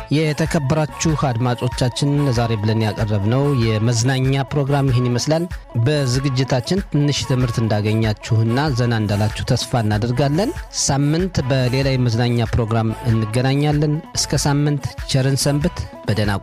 የተከበራችሁ አድማጮቻችን ዛሬ ብለን ያቀረብነው የመዝናኛ ፕሮግራም ይህን ይመስላል። በዝግጅታችን ትንሽ ትምህርት እንዳገኛችሁና ዘና እንዳላችሁ ተስፋ እናደርጋለን። ሳምንት በሌላ የመዝናኛ ፕሮግራም እንገናኛለን። እስከ ሳምንት ቸርን ሰንብት። በደህና